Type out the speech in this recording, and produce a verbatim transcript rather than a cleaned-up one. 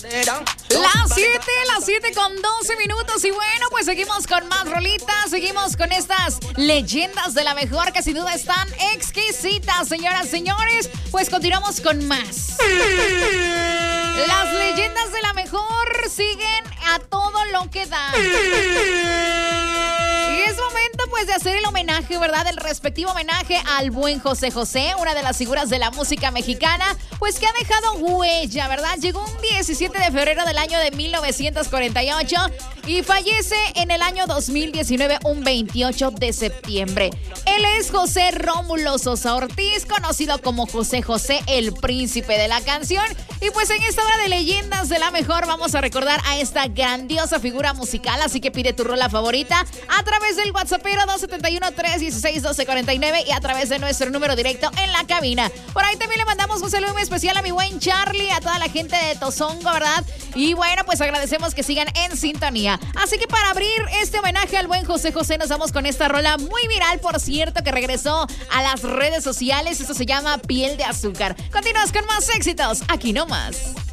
Las siete, las siete con doce minutos. Y bueno, pues seguimos con más rolitas. Seguimos con estas leyendas de la mejor que sin duda están exquisitas, señoras, señores. Pues continuamos con más. Las leyendas de la mejor siguen a todo lo que da. Y es momento pues de hacer el homenaje, ¿verdad? El respectivo homenaje al buen José José, una de las figuras de la música mexicana, pues que ha dejado huella, ¿verdad? Llegó un diecisiete de febrero del año de mil novecientos cuarenta y ocho y fallece en el año dos mil diecinueve, un veintiocho de septiembre. Él es José Rómulo Sosa Ortiz, conocido como José José, el príncipe de la canción. Y pues en esta hora de leyendas de la mejor vamos a recordar a esta grandiosa figura musical, así que pide tu rola favorita a través del WhatsAppero dos siete uno, tres uno seis, uno dos cuatro nueve y a través de nuestro número directo en la cabina. Por ahí también le mandamos un saludo muy especial a mi buen Charlie, a toda la gente de Tozongo, ¿verdad? Y bueno, pues agradecemos que sigan en sintonía. Así que para abrir este homenaje al buen José José nos vamos con esta rola muy viral, por cierto, que regresó a las redes sociales. Esto se llama Piel de Azúcar. Continuamos con más éxitos, aquí nomás.